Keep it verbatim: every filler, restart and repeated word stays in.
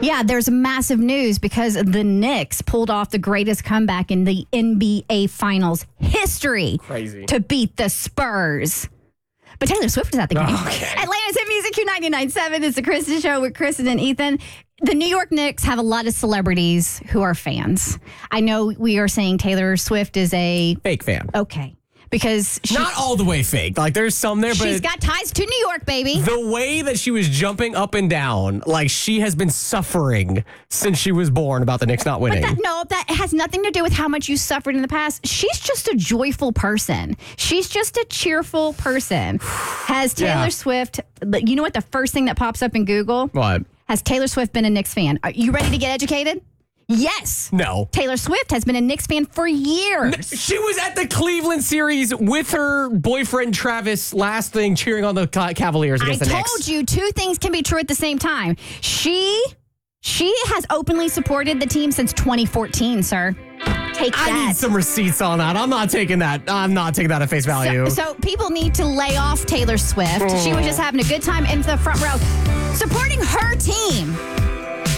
Yeah, there's massive news because the Knicks pulled off the greatest comeback in the N B A Finals history. Crazy. To beat the Spurs. But Taylor Swift is at the game. Oh, okay. Atlanta's Hit Music Q ninety-nine point seven. It's the Kristen Show with Kristen and Ethan. The New York Knicks have a lot of celebrities who are fans. I know we are saying Taylor Swift is a... Fake fan. Okay. Because she, Not all the way fake. Like, there's some there, but... she's got ties to New York, baby. The way that she was jumping up and down, like she has been suffering since she was born about the Knicks not winning. But that, no, that has nothing to do with how much you suffered in the past. She's just a joyful person. She's just a cheerful person. Has Taylor Yeah. Swift, you know what the first thing that pops up in Google? What? Has Taylor Swift been a Knicks fan? Are you ready to get educated? Yes. No. Taylor Swift has been a Knicks fan for years. She was at the Cleveland series with her boyfriend Travis last thing cheering on the Ca- Cavaliers I against the Knicks. told you two things can be true at the same time. She she has openly supported the team since twenty fourteen, sir. Take I that. need some receipts on that. I'm not taking that. I'm not taking that at face value. So, so people need to lay off Taylor Swift. She was just having a good time in the front row, supporting her team.